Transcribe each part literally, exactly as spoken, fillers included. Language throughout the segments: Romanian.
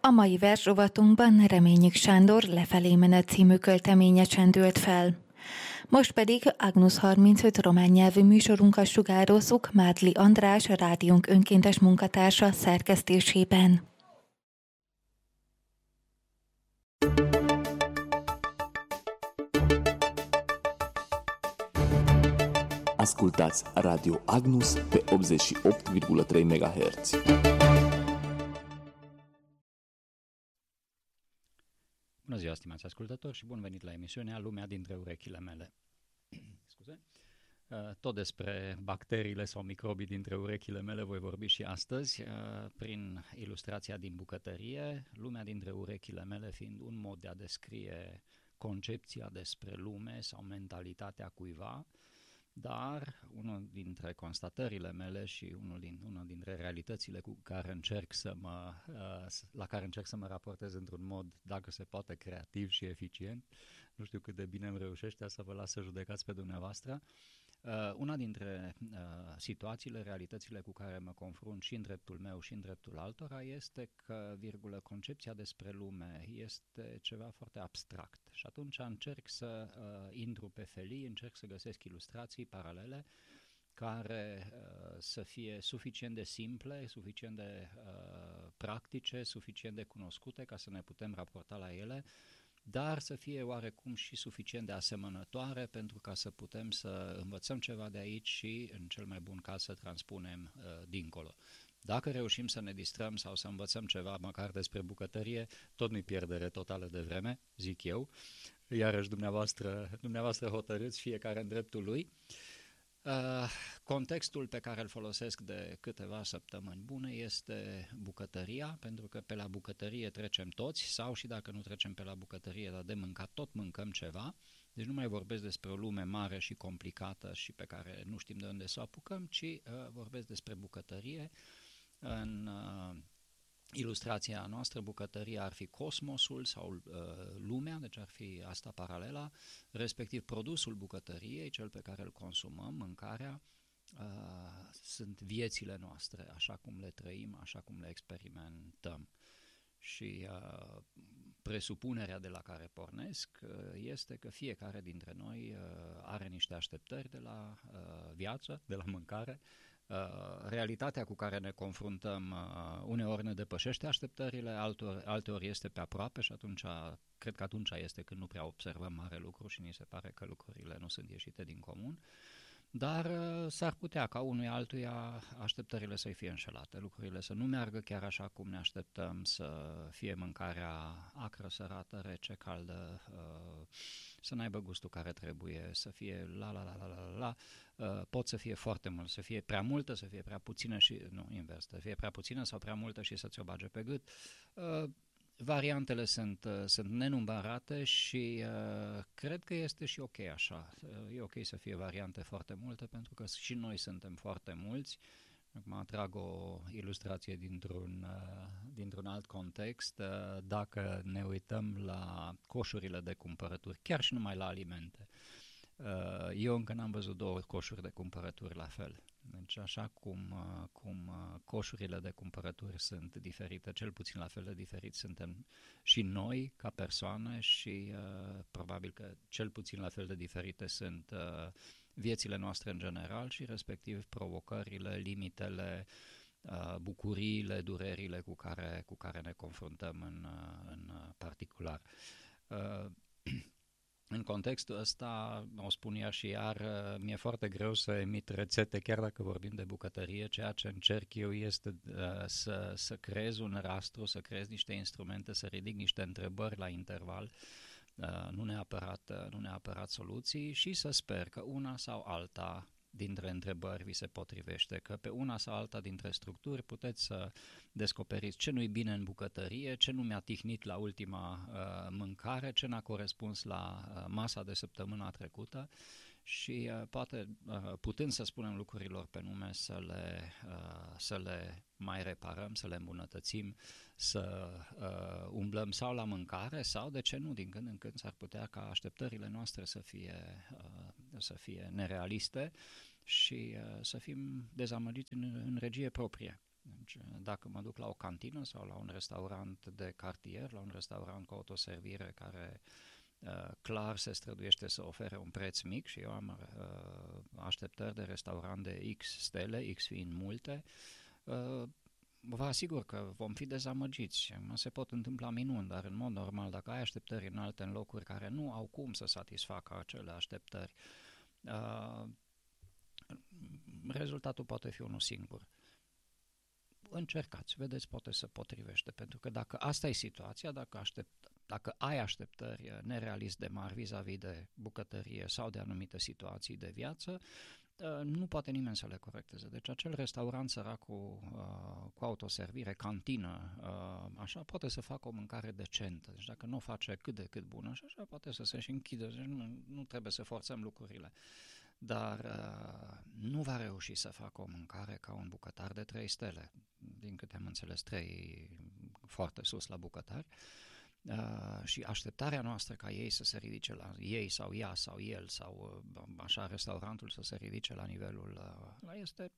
A mai versrovatunkban Reményik Sándor Lefelé menet című költeménye csendült fel. Most pedig Agnus harmincöt román nyelvű műsorunkat sugározzuk Mádli András, a rádiónk önkéntes munkatársa szerkesztésében. Ascultați Radio Agnus pe optzeci și opt virgulă trei megahertz. Bună ziua, stimați ascultători, și bun venit la emisiunea Lumea dintre urechile mele. Scuze. Tot despre bacteriile sau microbii dintre urechile mele voi vorbi și astăzi, prin ilustrația din bucătărie, lumea dintre urechile mele fiind un mod de a descrie concepția despre lume sau mentalitatea cuiva, dar unul dintre constatările mele și unul din, una dintre realitățile cu care încerc să mă, la care încerc să mă raportez într-un mod, dacă se poate, creativ și eficient, nu știu cât de bine îmi reușește, să vă las să judecați pe dumneavoastră. Uh, una dintre uh, situațiile, realitățile cu care mă confrunt și în dreptul meu și în dreptul altora este că, virgulă, concepția despre lume este ceva foarte abstract și atunci încerc să uh, intru pe felii, încerc să găsesc ilustrații paralele care uh, să fie suficient de simple, suficient de uh, practice, suficient de cunoscute ca să ne putem raporta la ele, dar să fie oarecum și suficient de asemănătoare pentru ca să putem să învățăm ceva de aici și, în cel mai bun caz, să transpunem uh, dincolo. Dacă reușim să ne distrăm sau să învățăm ceva, măcar despre bucătărie, tot nu-i pierdere totală de vreme, zic eu. Iarăși dumneavoastră, dumneavoastră hotărâți, fiecare în dreptul lui. Uh, contextul pe care îl folosesc de câteva săptămâni bune este bucătăria, pentru că pe la bucătărie trecem toți, sau și dacă nu trecem pe la bucătărie, dar de mâncat tot mâncăm ceva. Deci nu mai vorbesc despre o lume mare și complicată și pe care nu știm de unde să o apucăm, ci uh, vorbesc despre bucătărie. În uh, ilustrația noastră, bucătăria ar fi cosmosul sau uh, lumea, deci ar fi asta paralela, respectiv produsul bucătăriei, cel pe care îl consumăm, mâncarea, uh, sunt viețile noastre, așa cum le trăim, așa cum le experimentăm. Și uh, presupunerea de la care pornesc uh, este că fiecare dintre noi uh, are niște așteptări de la uh, viață, de la mâncare. Uh, realitatea cu care ne confruntăm uh, uneori ne depășește așteptările, altor, alteori este pe aproape și atunci, cred că atunci este când nu prea observăm mare lucru și ni se pare că lucrurile nu sunt ieșite din comun, dar uh, s-ar putea ca unui altuia așteptările să-i fie înșelate, lucrurile să nu meargă chiar așa cum ne așteptăm, să fie mâncarea acră, sărată, rece, caldă, uh, să n-aibă gustul care trebuie, să fie la la la la la la, uh, pot să fie foarte mult, să fie prea multă, să fie prea puțină și, nu, invers, să fie prea puțină sau prea multă și să ți-o bage pe gât. Uh, variantele sunt, uh, sunt nenumărate și uh, cred că este și ok așa, uh, e ok să fie variante foarte multe pentru că și noi suntem foarte mulți. Acum atrag o ilustrație dintr-un, uh, dintr-un alt context. Uh, dacă ne uităm la coșurile de cumpărături, chiar și numai la alimente, uh, eu încă n-am văzut două coșuri de cumpărături la fel. Deci așa cum, uh, cum uh, coșurile de cumpărături sunt diferite, cel puțin la fel de diferiți suntem și noi ca persoane și uh, probabil că cel puțin la fel de diferite sunt uh, viețile noastre în general și respectiv provocările, limitele, bucuriile, durerile cu care, cu care ne confruntăm în, în particular. În contextul ăsta, o spun iar și iar, mi-e foarte greu să emit rețete, chiar dacă vorbim de bucătărie. Ceea ce încerc eu este să, să creez un rastru, să creez niște instrumente, să ridic niște întrebări la interval, Uh, nu neapărat, uh, nu neapărat soluții și să sper că una sau alta dintre întrebări vi se potrivește, că pe una sau alta dintre structuri puteți să descoperiți ce nu-i bine în bucătărie, ce nu mi-a tihnit la ultima uh, mâncare, ce n-a corespuns la uh, masa de săptămâna trecută și uh, poate, uh, putând să spunem lucrurilor pe nume, să le, uh, să le mai reparăm, să le îmbunătățim, să uh, umblăm sau la mâncare sau, de ce nu, din când în când s-ar putea ca așteptările noastre să fie, uh, să fie nerealiste și uh, să fim dezamăgiți în, în regie proprie. Deci, dacă mă duc la o cantină sau la un restaurant de cartier, la un restaurant cu autoservire care uh, clar se străduiește să ofere un preț mic și eu am uh, așteptări de restaurant de X stele, X fiind multe, uh, vă asigur că vom fi dezamăgiți. Se pot întâmpla minuni, dar în mod normal, dacă ai așteptări înalte în locuri care nu au cum să satisfacă acele așteptări, uh, rezultatul poate fi unul singur. Încercați, vedeți, poate să potrivește, pentru că dacă asta e situația, dacă, aștept, dacă ai așteptări nerealist de mari vis-a-vis de bucătărie sau de anumite situații de viață, nu poate nimeni să le corecteze. Deci acel restaurant sărac cu, uh, cu autoservire, cantină, uh, așa, poate să facă o mâncare decentă. Deci dacă nu o face cât de cât bună, și așa poate să se și închidă. Deci nu, nu trebuie să forțăm lucrurile. Dar uh, nu va reuși să facă o mâncare ca un bucătar de trei stele. Din câte am înțeles, trei foarte sus la bucătari. Uh, și așteptarea noastră ca ei să se ridice la ei sau ea sau el sau uh, așa restaurantul să se ridice la nivelul uh, este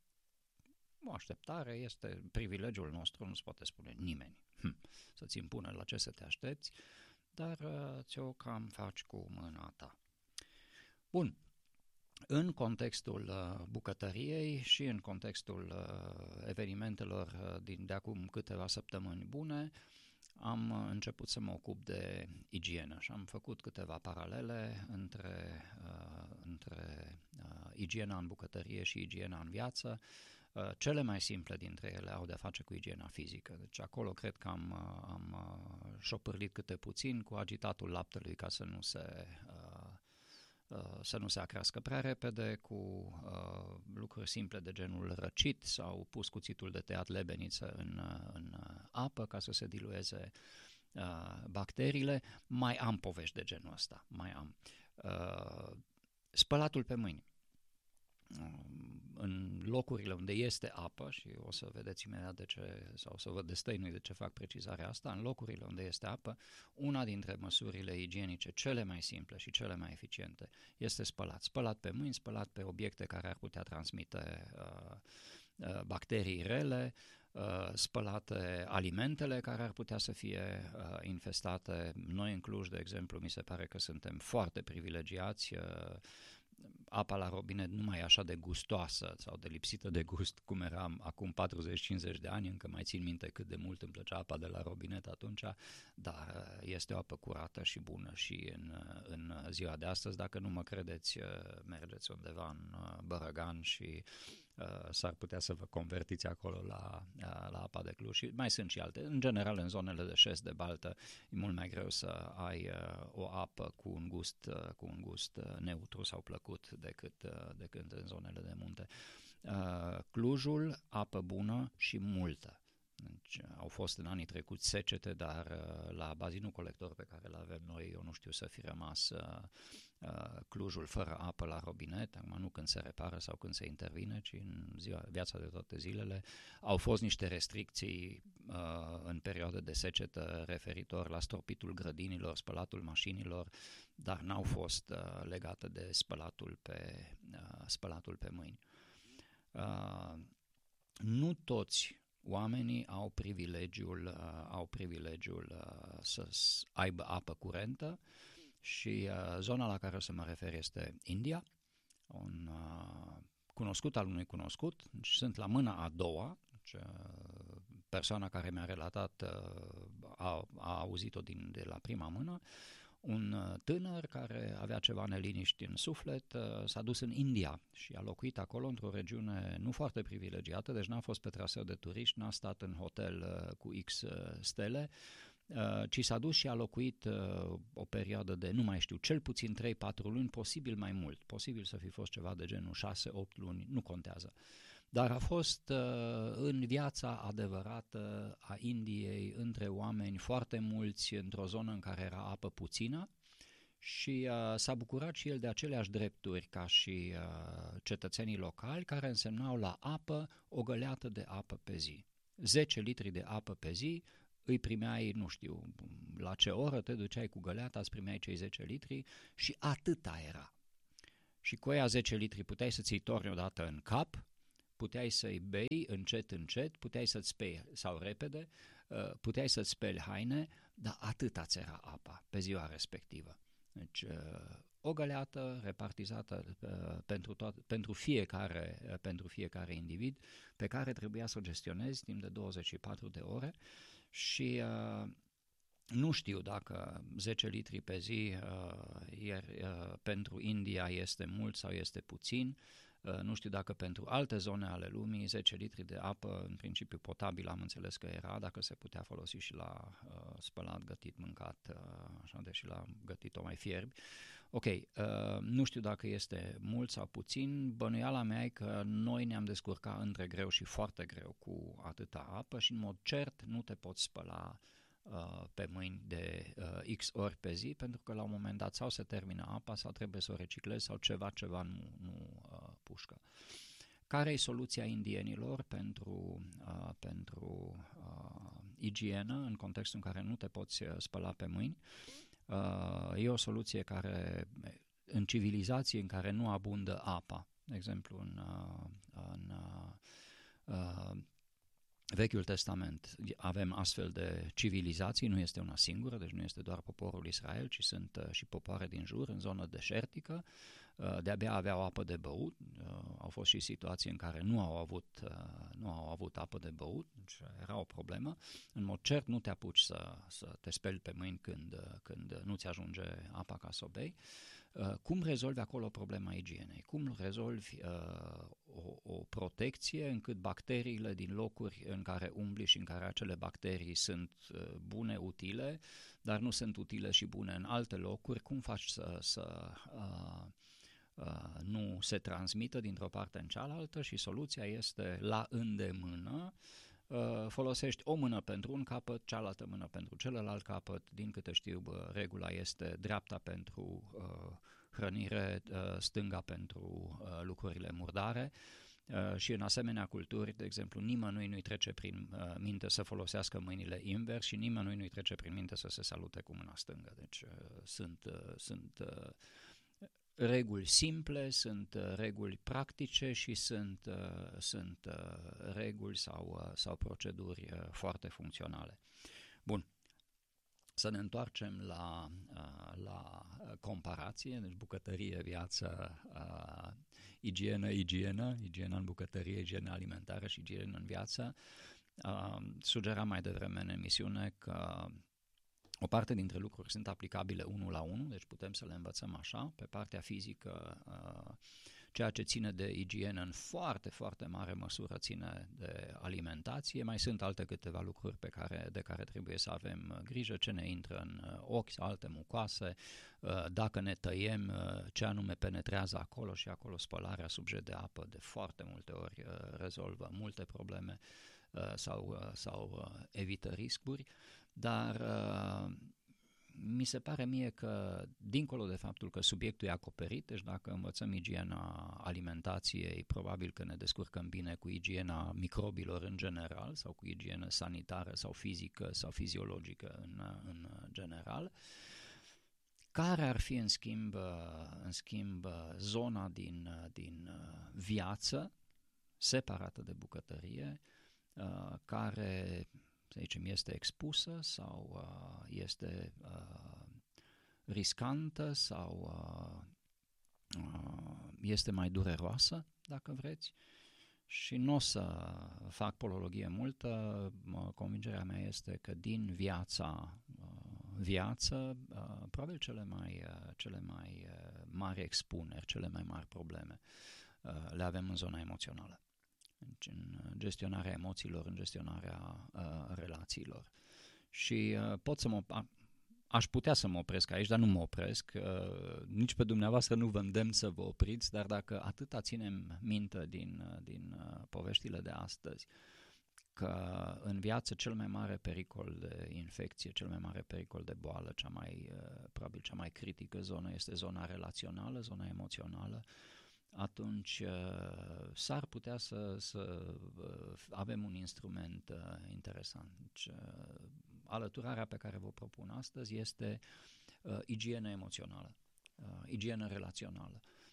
o așteptare, este privilegiul nostru, nu se poate spune nimeni hm, să-ți impună la ce să te aștepți, dar uh, ți-o cam faci cu mâna ta. Bun. În contextul uh, bucătăriei și în contextul uh, evenimentelor uh, din de acum câteva săptămâni bune, am început să mă ocup de igienă și am făcut câteva paralele între, uh, între uh, igiena în bucătărie și igiena în viață. Uh, cele mai simple dintre ele au de-a face cu igiena fizică. Deci acolo cred că am, uh, am uh, șopârlit câte puțin cu agitatul laptelui ca să nu se... Uh, să nu se acrească prea repede, cu uh, lucruri simple de genul răcit sau pus cuțitul de tăiat lebeniță în, în apă ca să se dilueze uh, bacteriile. Mai am povești de genul ăsta, mai am. Uh, spălatul pe mâini. Uh, în locurile unde este apă, și o să vedeți imediat de ce, sau să vă destăinui de ce fac precizarea asta, în locurile unde este apă, una dintre măsurile igienice cele mai simple și cele mai eficiente este spălat. Spălat pe mâini, spălat pe obiecte care ar putea transmite uh, uh, bacterii rele, uh, spălate alimentele care ar putea să fie uh, infestate. Noi în Cluj, de exemplu, mi se pare că suntem foarte privilegiați. uh, Apa la robinet nu mai e așa de gustoasă sau de lipsită de gust cum eram acum patruzeci cincizeci de ani, încă mai țin minte cât de mult îmi plăcea apa de la robinet atunci, dar este o apă curată și bună și în, în ziua de astăzi. Dacă nu mă credeți, mergeți undeva în Bărăgan și uh, s-ar putea să vă convertiți acolo la, la apa de Cluj și mai sunt și alte. În general, în zonele de șest, de baltă, e mult mai greu să ai uh, o apă cu un gust, uh, cu un gust uh, neutru sau plăcut decât, uh, decât în zonele de munte. Uh, Clujul, apă bună și multă. Deci, au fost în anii trecuți secete, dar uh, la bazinul colector pe care îl avem noi, eu nu știu să fi rămas uh, uh, Clujul fără apă la robinet, acum nu când se repară sau când se intervine, ci în ziua, viața de toate zilele. Au fost niște restricții uh, în perioade de secetă referitor la stropitul grădinilor, spălatul mașinilor, dar n-au fost uh, legate de spălatul pe, uh, spălatul pe mâini. Uh, nu toți oamenii au privilegiul, uh, au privilegiul uh, să aibă apă curentă și uh, zona la care o să mă refer este India, un uh, cunoscut al unui cunoscut, deci sunt la mâna a doua, deci, uh, persoana care mi-a relatat uh, a, a auzit-o din, de la prima mână. Un tânăr care avea ceva neliniști în suflet s-a dus în India și a locuit acolo într-o regiune nu foarte privilegiată, deci n-a fost pe traseu de turiști, n-a stat în hotel cu X stele, ci s-a dus și a locuit o perioadă de, nu mai știu, cel puțin trei patru luni, posibil mai mult, posibil să fi fost ceva de genul șase opt luni, nu contează. Dar a fost uh, în viața adevărată a Indiei între oameni foarte mulți, într-o zonă în care era apă puțină și uh, s-a bucurat și el de aceleași drepturi ca și uh, cetățenii locali, care însemnau la apă o găleată de apă pe zi. zece litri de apă pe zi, îi primeai, nu știu, la ce oră te duceai cu găleata, îți primeai cei zece litri și atâta era. Și cu aia zece litri puteai să ți-i torni odată în cap, puteai să-i bei încet, încet, puteai să-ți speli, sau repede, uh, puteai să-ți speli haine, dar atâta ți era apa pe ziua respectivă. Deci, uh, o găleată repartizată uh, pentru, toat, pentru, fiecare, uh, pentru fiecare individ, pe care trebuia să o gestionezi timp de douăzeci și patru de ore și uh, nu știu dacă zece litri pe zi uh, iar, uh, pentru India este mult sau este puțin, uh, nu știu dacă pentru alte zone ale lumii zece litri de apă, în principiu potabil am înțeles că era, dacă se putea folosi și la uh, spălat, gătit, mâncat, uh, așa, deși la gătit o mai fierbi. Ok, uh, nu știu dacă este mult sau puțin, bănuiala mea e că noi ne-am descurcat între greu și foarte greu cu atâta apă și în mod cert nu te poți spăla uh, pe mâini de uh, X ori pe zi, pentru că la un moment dat sau se termină apa sau trebuie să o reciclezi sau ceva, ceva nu, nu uh, pușcă. Care e soluția indienilor pentru, uh, pentru uh, igienă în contextul în care nu te poți spăla pe mâini? Uh, e o soluție care, în civilizații în care nu abundă apa, de exemplu în, uh, în uh, uh, Vechiul Testament avem astfel de civilizații, nu este una singură, deci nu este doar poporul Israel, ci sunt uh, și popoare din jur, în zonă deșertică, uh, de-abia aveau apă de băut, uh, au fost și situații în care nu au avut, uh, nu au avut apă de băut, deci era o problemă. În mod cert nu te apuci să, să te speli pe mâini când, când nu ți ajunge apa ca să o bei. Uh, cum rezolvi acolo problema igienei? Cum rezolvi uh, o, o protecție încât bacteriile din locuri în care umbli și în care acele bacterii sunt uh, bune, utile, dar nu sunt utile și bune în alte locuri, cum faci să, să uh, uh, nu se transmită dintr-o parte în cealaltă? Și soluția este la îndemână. Uh, folosești o mână pentru un capăt, cealaltă mână pentru celălalt capăt, din câte știu, bă, regula este dreapta pentru uh, hrănire, uh, stânga pentru uh, lucrurile murdare uh, și în asemenea culturi, de exemplu, nimănui nu-i trece prin uh, minte să folosească mâinile invers și nimănui nu-i trece prin minte să se salute cu mâna stângă, deci uh, sunt, uh, sunt uh, reguli simple, sunt uh, reguli practice și sunt, uh, sunt uh, reguli sau, uh, sau proceduri uh, foarte funcționale. Bun, să ne întoarcem la, uh, la comparație, deci bucătărie, viață, uh, igienă, igienă, igienă în bucătărie, igienă alimentară și igienă în viață. Uh, sugeram mai devreme în emisiune că o parte dintre lucruri sunt aplicabile unul la unul, deci putem să le învățăm așa. Pe partea fizică, ceea ce ține de igienă în foarte, foarte mare măsură ține de alimentație. Mai sunt alte câteva lucruri pe care, de care trebuie să avem grijă, ce ne intră în ochi sau alte mucoase, dacă ne tăiem, ce anume penetrează acolo și acolo spălarea sub jet de apă de foarte multe ori rezolvă multe probleme sau, sau evită riscuri. Dar uh, mi se pare mie că, dincolo de faptul că subiectul e acoperit, deci dacă învățăm igiena alimentației, probabil că ne descurcăm bine cu igiena microbilor în general sau cu igienă sanitară sau fizică sau fiziologică în, în general. Care ar fi, în schimb, în schimb zona din, din viață separată de bucătărie, uh, care, să zicem, este expusă sau uh, este uh, riscantă sau uh, uh, este mai dureroasă, dacă vreți. Și nu o să fac polologie multă, convingerea mea este că din viața uh, viață, uh, probabil cele mai, uh, cele mai uh, mari expuneri, cele mai mari probleme uh, le avem în zona emoțională. Deci în gestionarea emoțiilor, în gestionarea uh, relațiilor. Și uh, pot să mă, a, aș putea să mă opresc aici, dar nu mă opresc. Uh, nici pe dumneavoastră nu vă îndemn să vă opriți, dar dacă atâta ținem minte din, din uh, poveștile de astăzi, că în viață cel mai mare pericol de infecție, cel mai mare pericol de boală, cea mai, uh, probabil cea mai critică zonă este zona relațională, zona emoțională, atunci uh, s-ar putea să, să uh, avem un instrument uh, interesant. Deci, uh, alăturarea pe care vă propun astăzi este uh, igienă emoțională, uh, igienă relațională.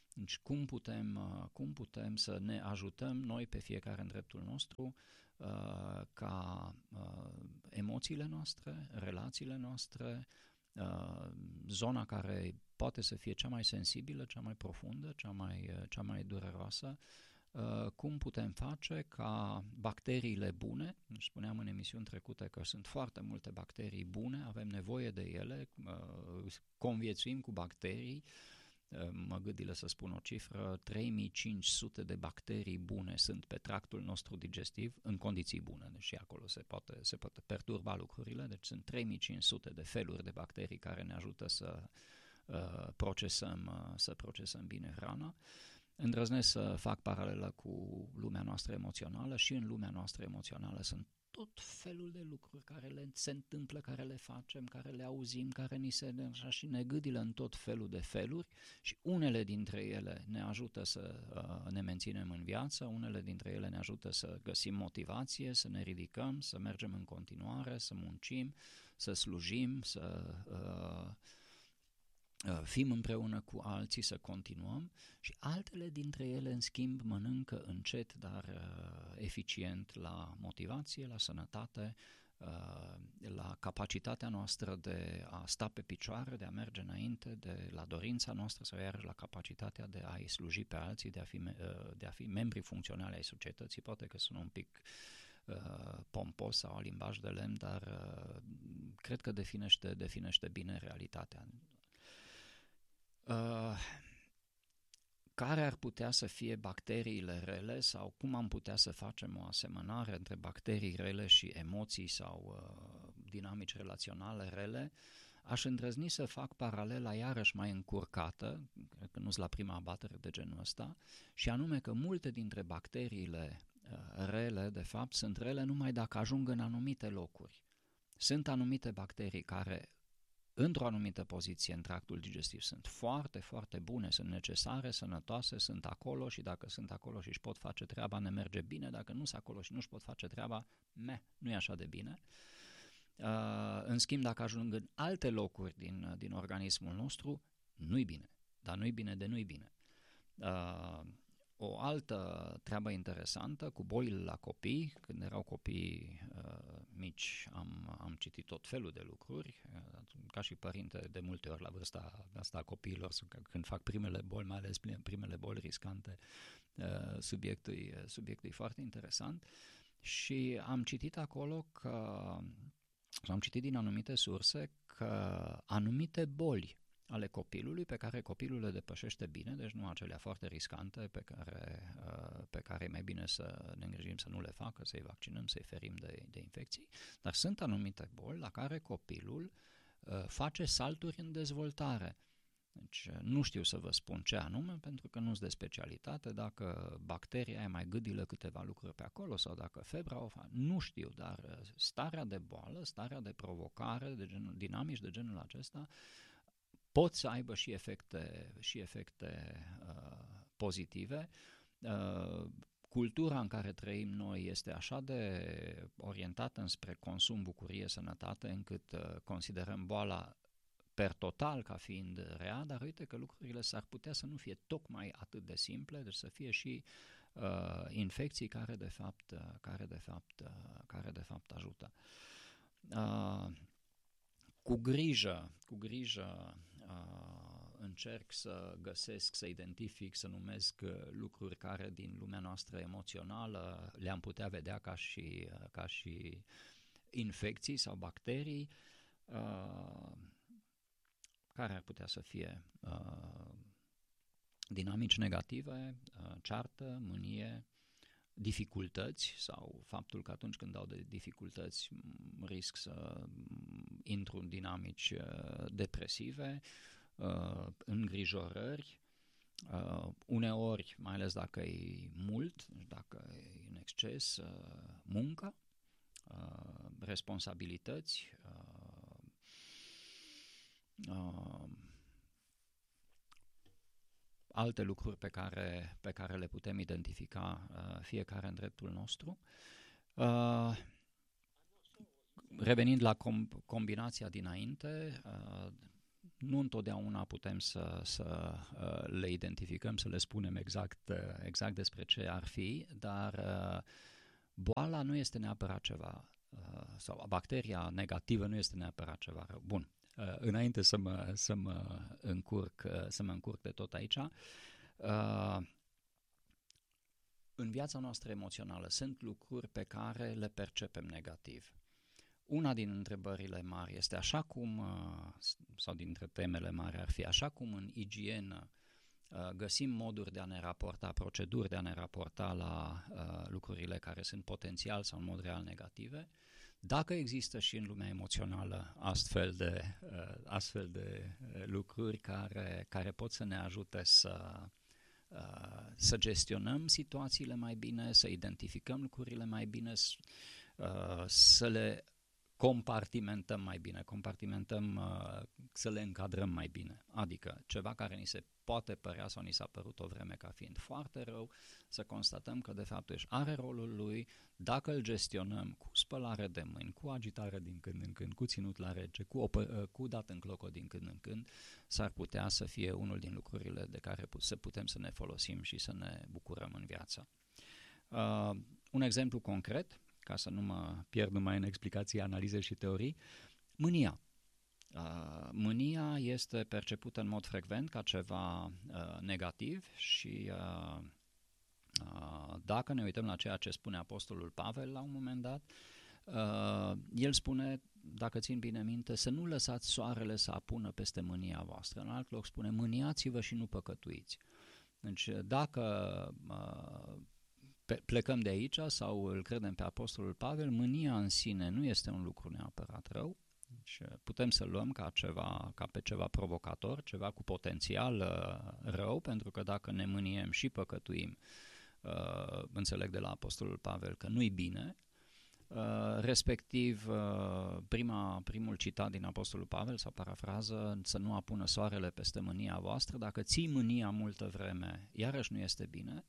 Deci cum putem, cum putem să ne ajutăm noi pe fiecare în dreptul nostru ca emoțiile noastre, relațiile noastre, zona care poate să fie cea mai sensibilă, cea mai profundă, cea mai, cea mai dureroasă, cum putem face ca bacteriile bune, spuneam în emisiuni trecute că sunt foarte multe bacterii bune, avem nevoie de ele, conviețuim cu bacterii, mă gândile să spun o cifră, trei mii cinci sute de bacterii bune sunt pe tractul nostru digestiv în condiții bune, deci acolo se poate, se poate perturba lucrurile, deci sunt trei mii cinci sute de feluri de bacterii care ne ajută să uh, procesăm, uh, să procesăm bine hrana. Îndrăznesc să fac paralelă cu lumea noastră emoțională și în lumea noastră emoțională sunt tot felul de lucruri care le, se întâmplă, care le facem, care le auzim, care ni se așa și ne gâdilă în tot felul de feluri și unele dintre ele ne ajută să uh, ne menținem în viață, unele dintre ele ne ajută să găsim motivație, să ne ridicăm, să mergem în continuare, să muncim, să slujim, să uh, fim împreună cu alții, să continuăm și altele dintre ele, în schimb, mănâncă încet, dar uh, eficient la motivație, la sănătate, uh, la capacitatea noastră de a sta pe picioare, de a merge înainte, de la dorința noastră sau iarăși la capacitatea de a-i sluji pe alții, de a fi, uh, de a fi membri funcționali ai societății. Poate că sunt un pic uh, pompos sau a limbaj de lemn, dar uh, cred că definește, definește bine realitatea. Uh, care ar putea să fie bacteriile rele sau cum am putea să facem o asemănare între bacterii rele și emoții sau uh, dinamici relaționale rele, aș îndrăzni să fac paralela iarăși mai încurcată, cred că nu-s la prima abatere de genul ăsta, și anume că multe dintre bacteriile uh, rele, de fapt, sunt rele numai dacă ajung în anumite locuri. Sunt anumite bacterii care într-o anumită poziție în tractul digestiv sunt foarte, foarte bune, sunt necesare, sănătoase, sunt acolo și dacă sunt acolo și își pot face treaba, ne merge bine, dacă nu sunt acolo și nu își pot face treaba, meh, nu e așa de bine. Uh, în schimb, dacă ajung în alte locuri din, din organismul nostru, nu-i bine, dar nu-i bine de nu-i bine. Uh, O altă treabă interesantă cu bolile la copii, când erau copii uh, mici am, am citit tot felul de lucruri, uh, ca și părinte de multe ori la vârsta asta a copiilor, când fac primele boli, mai ales primele boli riscante, uh, subiectul, subiectul e foarte interesant și am citit acolo că, sau am citit din anumite surse că anumite boli ale copilului, pe care copilul le depășește bine, deci nu acelea foarte riscante pe care, pe care e mai bine să ne îngrijim să nu le facă, să-i vaccinăm, să-i ferim de, de infecții, dar sunt anumite boli la care copilul face salturi în dezvoltare. Deci nu știu să vă spun ce anume, pentru că nu-s de specialitate, dacă bacteria aia mai gâdilă câteva lucruri pe acolo sau dacă febra o face, nu știu, dar starea de boală, starea de provocare, de genul, dinamici de genul acesta, pot să aibă și efecte, și efecte uh, pozitive. Uh, cultura în care trăim noi este așa de orientată înspre consum, bucurie, sănătate, încât uh, considerăm boala per total ca fiind rea, dar uite că lucrurile s-ar putea să nu fie tocmai atât de simple, deci să fie și uh, infecții care de fapt, uh, care de fapt, uh, care de fapt ajută. Uh, cu grijă, cu grijă uh, încerc să găsesc, să identific, să numesc uh, lucruri care din lumea noastră emoțională le-am putea vedea ca și, uh, ca și infecții sau bacterii, uh, care ar putea să fie uh, dinamici negative, uh, ceartă, mânie, dificultăți sau faptul că atunci când dau de dificultăți risc să intru în dinamici uh, depresive, uh, îngrijorări, uh, uneori, mai ales dacă e mult, dacă e în exces, uh, muncă, uh, responsabilități, uh, uh, alte lucruri pe care, pe care le putem identifica uh, fiecare în dreptul nostru. Uh, revenind la com- combinația dinainte, uh, nu întotdeauna putem să, să le identificăm, să le spunem exact, exact despre ce ar fi, dar boala nu este neapărat ceva, sau bacteria negativă nu este neapărat ceva rău. Bun, înainte să mă, să mă, încurc, să mă încurc de tot aici, în viața noastră emoțională sunt lucruri pe care le percepem negativ. Una din întrebările mari este așa cum, sau dintre temele mari ar fi, așa cum în igienă găsim moduri de a ne raporta, proceduri de a ne raporta la lucrurile care sunt potențial sau în mod real negative, dacă există și în lumea emoțională astfel de, astfel de lucruri care, care pot să ne ajute să, să gestionăm situațiile mai bine, să identificăm lucrurile mai bine, să le compartimentăm mai bine, compartimentăm, să le încadrăm mai bine. Adică ceva care ni se poate părea sau ni s-a părut o vreme ca fiind foarte rău, să constatăm că de fapt își are rolul lui, dacă îl gestionăm cu spălare de mâini, cu agitare din când în când, cu ținut la rece, cu, opă, cu dat în clocot din când în când, s-ar putea să fie unul din lucrurile de care să putem să ne folosim și să ne bucurăm în viață. Uh, un exemplu concret, ca să nu mă pierd numai în explicații, analize și teorii, mânia. Uh, mânia este percepută în mod frecvent ca ceva uh, negativ și uh, uh, dacă ne uităm la ceea ce spune Apostolul Pavel la un moment dat, uh, el spune, dacă țin bine minte, să nu lăsați soarele să apună peste mânia voastră. În alt loc spune, mâniați-vă și nu păcătuiți. Deci dacă uh, plecăm de aici sau îl credem pe Apostolul Pavel, mânia în sine nu este un lucru neapărat rău. Deci putem să luăm ca, ceva, ca pe ceva provocator, ceva cu potențial uh, rău, pentru că dacă ne mâniem și păcătuim, uh, înțeleg de la Apostolul Pavel că nu-i bine, uh, respectiv uh, prima, primul citat din Apostolul Pavel sau parafrază, să nu apună soarele peste mânia voastră, dacă ții mânia multă vreme, iarăși nu este bine.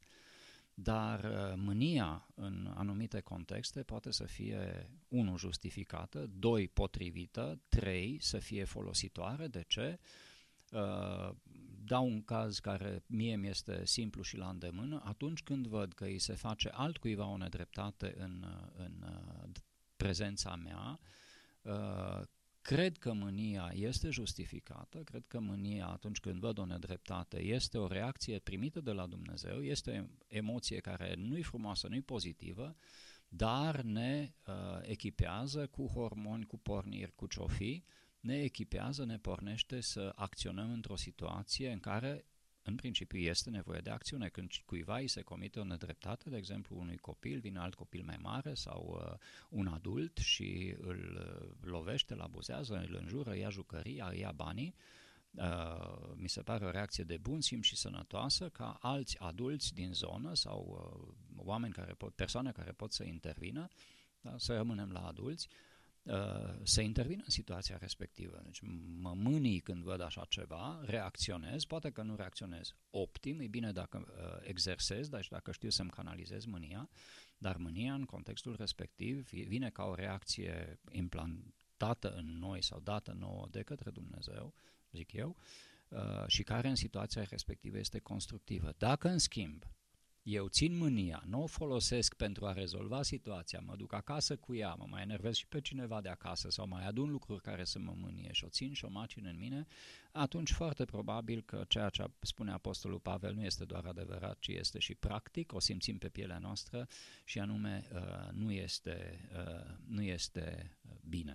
Dar mânia în anumite contexte poate să fie unu justificată, doi potrivită, trei să fie folositoare. De ce? Uh, dau un caz care mie mi este simplu și la îndemână. Atunci când văd că îi se face altcuiva o nedreptate în, în prezența mea, uh, cred că mânia este justificată, cred că mânia atunci când văd o nedreptate este o reacție primită de la Dumnezeu, este o emoție care nu-i frumoasă, nu-i pozitivă, dar ne uh, echipează cu hormoni, cu porniri, cu ciofii, ne echipează, ne pornește să acționăm într-o situație în care în principiu este nevoie de acțiune. Când cuiva îi se comite o nedreptate, de exemplu unui copil, vine alt copil mai mare sau uh, un adult și îl lovește, îl abuzează, îl înjură, ia jucăria, îi ia banii, uh, mi se pare o reacție de bun simț și sănătoasă ca alți adulți din zonă sau uh, oameni care pot, persoane care pot să intervină, da, să rămânem la adulți, să intervină în situația respectivă. Deci mă mânii când văd așa ceva, reacționez, poate că nu reacționez optim, e bine dacă uh, exersez, deci dacă știu să-mi canalizez mânia, dar mânia în contextul respectiv vine ca o reacție implantată în noi sau dată nouă de către Dumnezeu, zic eu, uh, și care în situația respectivă este constructivă. Dacă în schimb eu țin mânia, nu o folosesc pentru a rezolva situația, mă duc acasă cu ea, mă mai enervez și pe cineva de acasă sau mai adun lucruri care să mă mânie și o țin și o macin în mine, atunci foarte probabil că ceea ce spune Apostolul Pavel nu este doar adevărat, ci este și practic, o simțim pe pielea noastră și anume uh, nu este, uh, nu este bine.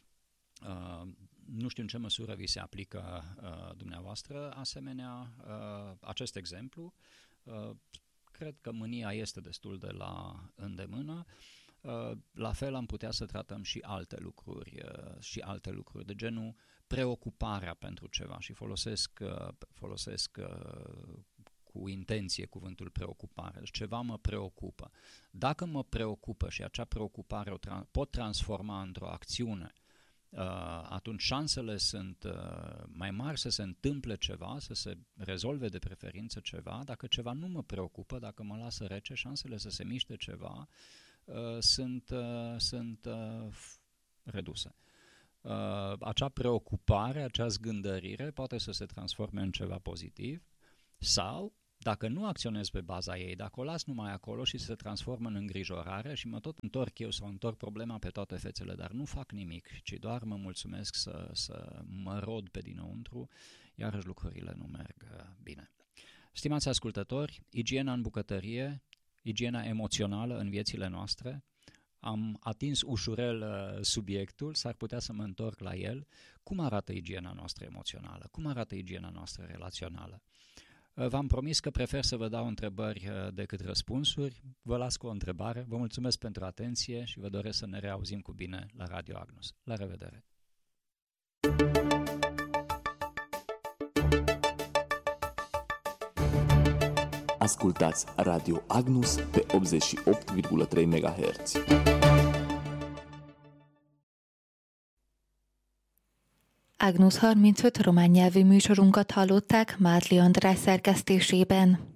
Uh, nu știu în ce măsură vi se aplică uh, dumneavoastră asemenea uh, acest exemplu. Uh, Cred că mânia este destul de la îndemână. La fel am putea să tratăm și alte lucruri, și alte lucruri de genul preocuparea pentru ceva și folosesc, folosesc cu intenție cuvântul preocupare. Deci ceva mă preocupă. Dacă mă preocupă și acea preocupare o tra- pot transforma într-o acțiune, atunci șansele sunt mai mari să se întâmple ceva, să se rezolve de preferință ceva. Dacă ceva nu mă preocupă, dacă mă lasă rece, șansele să se miște ceva sunt, sunt reduse. uh, acea preocupare, acea zgândărire poate să se transforme în ceva pozitiv sau, dacă nu acționez pe baza ei, dacă o las numai acolo și se transformă în îngrijorare și mă tot întorc eu sau întorc problema pe toate fețele, dar nu fac nimic, ci doar mă mulțumesc să, să mă rod pe dinăuntru, iarăși lucrurile nu merg bine. Stimați ascultători, igiena în bucătărie, igiena emoțională în viețile noastre, am atins ușurel uh, subiectul, s-ar putea să mă întorc la el. Cum arată igiena noastră emoțională? Cum arată igiena noastră relațională? Uh, v-am promis că prefer să vă dau întrebări uh, decât răspunsuri. Vă las cu o întrebare. Vă mulțumesc pentru atenție și vă doresc să ne reauzim cu bine la Radio Agnus. La revedere! Ascultați Radio Agnus pe optzeci și opt virgulă trei megahertz. Agnus harmincöt román nyelvű műsorunkat hallották Mádli András szerkesztésében.